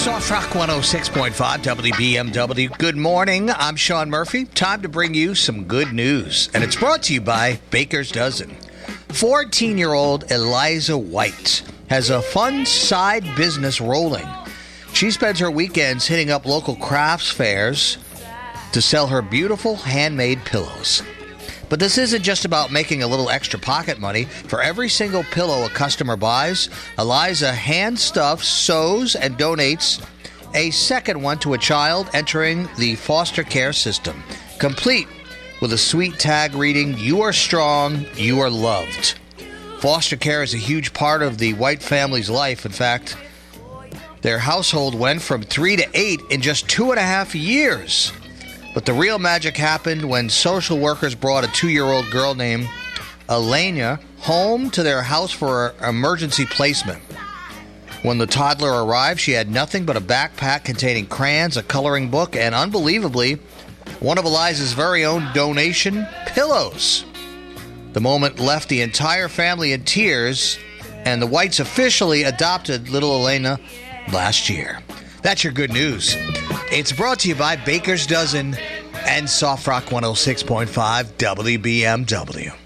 Soft Rock 106.5 WBMW. Good morning. I'm Sean Murphy. Time to bring you some good news. And it's brought to you by Baker's Dozen. 14-year-old Eliza White has a fun side business rolling. She spends her weekends hitting up local crafts fairs to sell her beautiful handmade pillows. But this isn't just about making a little extra pocket money. For every single pillow a customer buys, Eliza hand-stuffs, sews, and donates a second one to a child entering the foster care system, complete with a sweet tag reading, "You are strong, you are loved." Foster care is a huge part of the White family's life. In fact, their household went from 3 to 8 in just 2.5 years. But the real magic happened when social workers brought a 2-year-old girl named Elena home to their house for emergency placement. When the toddler arrived, she had nothing but a backpack containing crayons, a coloring book, and unbelievably, one of Eliza's very own donation pillows. The moment left the entire family in tears, and the Whites officially adopted little Elena last year. That's your good news. It's brought to you by Baker's Dozen and Soft Rock 106.5 WBMW.